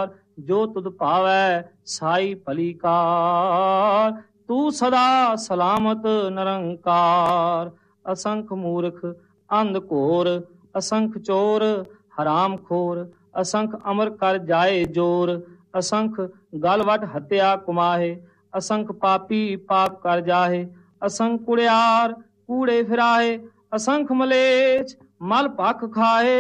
ਕਾਰ, ਜੋ ਤੁਧ ਭਾਵੈ ਸਾਈ ਭਲੀ ਕਾਰ। ਤੂੰ ਸਦਾ ਸਲਾਮਤ ਨਿਰੰਕਾਰ। ਅਸੰਖ ਮੂਰਖ ਅੰਧ ਘੋਰ, ਅਸੰਖ ਚੋਰ ਹਰਾਮ ਖੋਰ, ਅਸੰਖ ਅਮਰ ਕਰ ਜਾਏ ਜੋਰ, ਅਸੰਖ ਗਲ ਵਟ ਹੱਤਿਆ ਕੁਮਾਹੇ, ਅਸੰਖ ਪਾਪੀ ਪਾਪ ਕਰ ਜਾਹੇ, ਅਸੰਖ ਕੁੜਿਆਰ ਕੂੜੇ ਫਿਰਾਹੇ, ਅਸੰਖ ਮਲੇਛ ਮਲ ਭਖ ਖਾਹੇ।